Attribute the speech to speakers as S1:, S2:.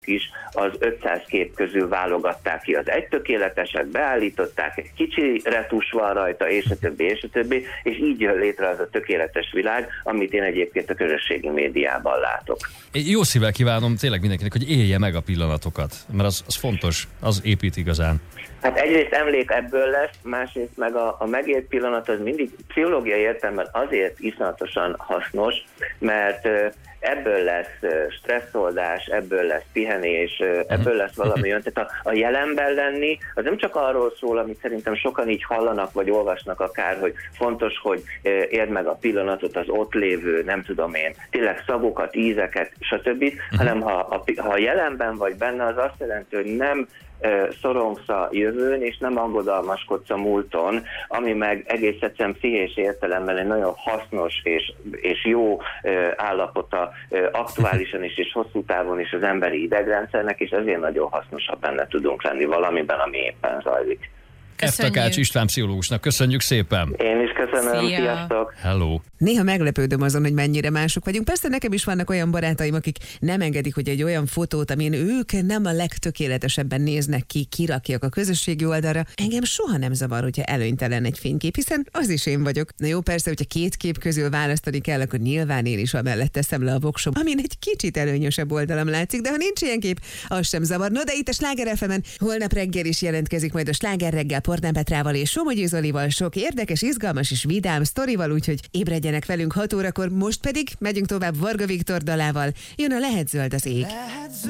S1: is az 500 kép közül válogatták ki az egy tökéleteset, beállították, egy kicsi retus van rajta, és a többi, és így jön létre az a tökéletes világ, amit én egyébként a közösségi médiában látok.
S2: Jó szívvel kívánom tényleg mindenkinek, hogy élje meg a pillanatokat, mert az fontos, az épít igazán.
S1: Hát egyrészt emlék ebből lesz, másrészt meg a megélt pillanat az mindig pszichológiai értelemben azért iszonyatosan hasznos, mert ebből lesz stresszoldás, ebből lesz pihenés, ebből lesz valami olyan. Tehát a jelenben lenni, az nem csak arról szól, amit szerintem sokan így hallanak, vagy olvasnak akár, hogy fontos, hogy érd meg a pillanatot, az ott lévő, nem tudom én, tényleg szagokat, ízeket, stb., hanem ha a jelenben vagy benne, az azt jelenti, hogy nem szorongsz a jövőn, és nem aggodalmaskodsz a múlton, ami meg egész egyszerűen pszichés értelemben egy nagyon hasznos és jó állapota aktuálisan is, és hosszú távon is az emberi idegrendszernek, és ezért nagyon hasznos, ha benne tudunk lenni valamiben, ami éppen zajlik.
S2: F. Takács István pszichológusnak köszönjük szépen.
S1: Én is köszönöm,
S3: Szia.
S1: Sziasztok!
S2: Hello!
S3: Néha meglepődöm azon, hogy mennyire mások vagyunk. Persze nekem is vannak olyan barátaim, akik nem engedik, hogy egy olyan fotót, amin ők nem a legtökéletesebben néznek ki, kirakjak a közösségi oldalra. Engem soha nem zavar, hogyha előnytelen egy fénykép, hiszen az is én vagyok. Na jó, persze, hogyha két kép közül választani kell, akkor nyilván én is amellett teszem le a voksom, amin egy kicsit előnyösebb oldalam látszik, de ha nincs ilyen kép, az sem zavar. No, de itt a Sláger FM-en holnap reggel is jelentkezik majd a Sláger reggel Portán Petrával és Somogyi Zolival sok érdekes, izgalmas és vidám sztorival, úgyhogy ébredjenek velünk 6 órakor, most pedig megyünk tovább Varga Viktor dalával. Jön a Lehet zöld az ég.